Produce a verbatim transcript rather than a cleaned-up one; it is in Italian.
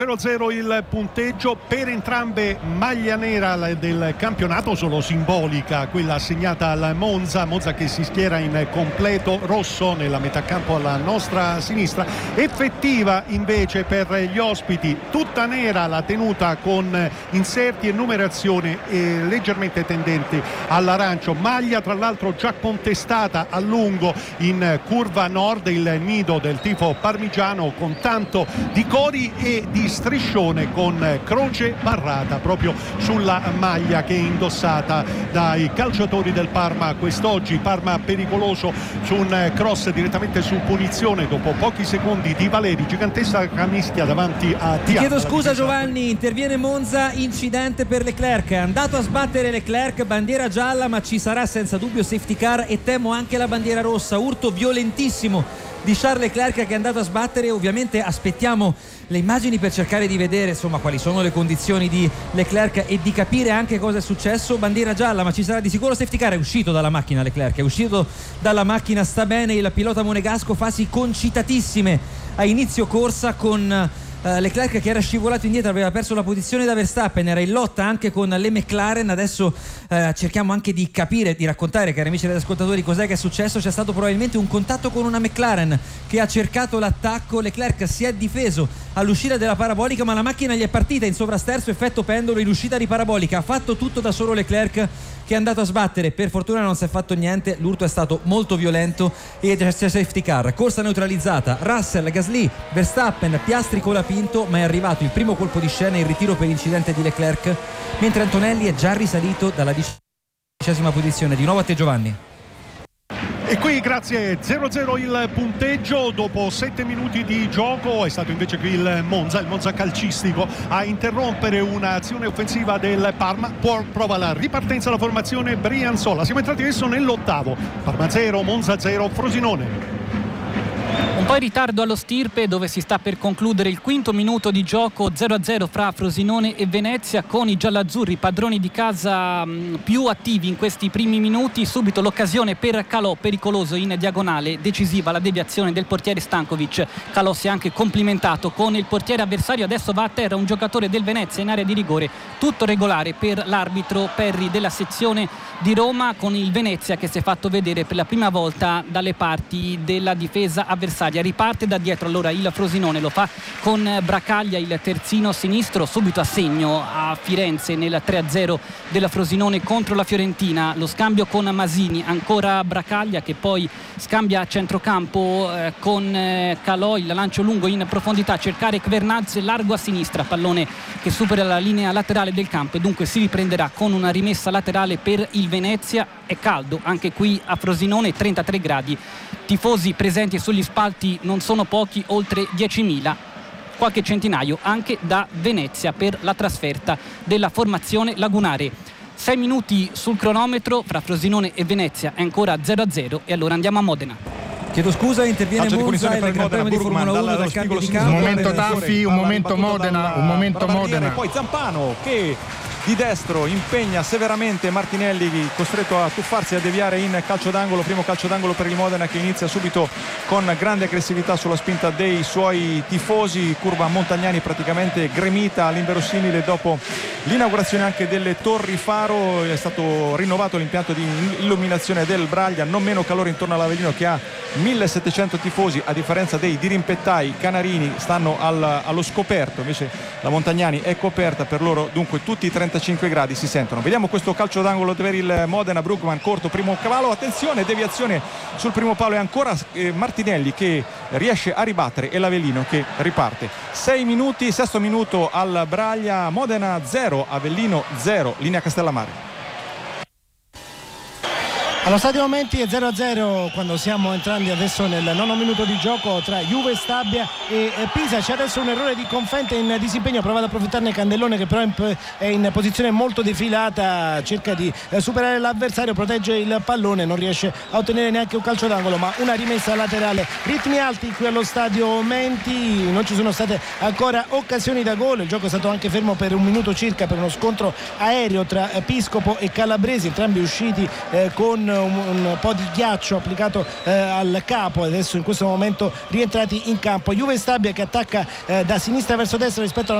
zero a zero il punteggio per entrambe, maglia nera del campionato, solo simbolica quella assegnata al Monza, Monza che si schiera in completo rosso nella metà campo alla nostra sinistra, effettiva invece per gli ospiti tutta nera la tenuta con inserti e numerazione eh, leggermente tendenti all'arancio, maglia tra l'altro già contestata a lungo in curva nord, il nido del tifo parmigiano con tanto di cori e di striscione con croce barrata proprio sulla maglia che è indossata dai calciatori del Parma quest'oggi. Parma pericoloso su un cross direttamente su punizione dopo pochi secondi di Valeri, gigantesca mischia davanti a Thiago. Ti chiedo scusa Giovanni, interviene Monza, incidente per Leclerc, è andato a sbattere Leclerc, bandiera gialla, ma ci sarà senza dubbio safety car e temo anche la bandiera rossa, urto violentissimo di Charles Leclerc che è andato a sbattere. Ovviamente aspettiamo le immagini per cercare di vedere insomma quali sono le condizioni di Leclerc e di capire anche cosa è successo. Bandiera gialla, ma ci sarà di sicuro safety car. È uscito dalla macchina Leclerc, è uscito dalla macchina, sta bene il pilota monegasco, fasi concitatissime a inizio corsa con Uh, Leclerc che era scivolato indietro, aveva perso la posizione da Verstappen, era in lotta anche con le McLaren. Adesso uh, cerchiamo anche di capire, di raccontare, cari amici ascoltatori, cos'è che è successo. C'è stato probabilmente un contatto con una McLaren che ha cercato l'attacco. Leclerc si è difeso all'uscita della parabolica, ma la macchina gli è partita in sovrasterzo, effetto pendolo in uscita di parabolica. Ha fatto tutto da solo Leclerc, che è andato a sbattere, per fortuna non si è fatto niente, l'urto è stato molto violento e c'è safety car, corsa neutralizzata, Russell, Gasly, Verstappen, Piastri colapinto, ma è arrivato il primo colpo di scena, il ritiro per incidente di Leclerc, mentre Antonelli è già risalito dalla dodicesima posizione. Di nuovo a te Giovanni. E qui grazie, zero a zero il punteggio dopo sette minuti di gioco. È stato invece qui il Monza, il Monza calcistico a interrompere un'azione offensiva del Parma. Prova la ripartenza la formazione Brianzola. Siamo entrati adesso nell'ottavo. Parma zero, Monza zero, Frosinone. Un po' in ritardo allo Stirpe, dove si sta per concludere il quinto minuto di gioco, zero a zero fra Frosinone e Venezia, con i giallaazzurri padroni di casa mh, più attivi in questi primi minuti. Subito l'occasione per Calò, pericoloso in diagonale, decisiva la deviazione del portiere Stankovic. Calò si è anche complimentato con il portiere avversario, adesso va a terra un giocatore del Venezia in area di rigore, tutto regolare per l'arbitro Perri della sezione di Roma, con il Venezia che si è fatto vedere per la prima volta dalle parti della difesa avversaria. Riparte da dietro allora il Frosinone, lo fa con Bracaglia, il terzino sinistro, subito a segno a Firenze nel tre a zero della Frosinone contro la Fiorentina. Lo scambio con Masini, ancora Bracaglia che poi scambia a centrocampo eh, con eh, Calò, il lancio lungo in profondità, cercare Kvernadze largo a sinistra, pallone che supera la linea laterale del campo e dunque si riprenderà con una rimessa laterale per il Venezia. È caldo anche qui a Frosinone, trentatré gradi, tifosi presenti sugli spalti non sono pochi, oltre diecimila, qualche centinaio anche da Venezia per la trasferta della formazione lagunare. Sei minuti sul cronometro fra Frosinone e Venezia, è ancora zero a zero e allora andiamo a Modena. Chiedo scusa, interviene Monza, il Gran Premio di Formula uno dal cambio di campo. Un momento Taffi, un momento Modena, un momento Modena. Poi Zampano che di destro impegna severamente Martinelli, costretto a tuffarsi e a deviare in calcio d'angolo. Primo calcio d'angolo per il Modena che inizia subito con grande aggressività sulla spinta dei suoi tifosi. Curva Montagnani praticamente gremita all'inverosimile dopo l'inaugurazione anche delle torri faro. È stato rinnovato l'impianto di illuminazione del Braglia, non meno calore intorno all'Avellino che ha millesettecento tifosi, a differenza dei dirimpettai canarini, stanno al, allo scoperto, invece la Montagnani è coperta per loro, dunque tutti i trentacinque gradi si sentono. Vediamo questo calcio d'angolo per il Modena, Brugman corto, primo cavallo, attenzione, deviazione sul primo palo e ancora eh, Martinelli che riesce a ribattere e l'Avellino che riparte. Sei minuti, sesto minuto al Braglia, Modena zero, Avellino zero, linea Castellammare. Allo stadio Momenti è zero a zero quando siamo entrati adesso nel nono minuto di gioco tra Juve Stabia e Pisa. C'è adesso un errore di Confente in disimpegno, ha provato ad approfittarne Candellone che però è in posizione molto defilata, cerca di superare l'avversario, protegge il pallone, non riesce a ottenere neanche un calcio d'angolo ma una rimessa laterale. Ritmi alti qui allo stadio Menti, non ci sono state ancora occasioni da gol, il gioco è stato anche fermo per un minuto circa per uno scontro aereo tra Piscopo e Calabresi, entrambi usciti eh, con un, un po' di ghiaccio applicato eh, al capo. Adesso in questo momento rientrati in campo Juve Stabia che attacca eh, da sinistra verso destra rispetto alla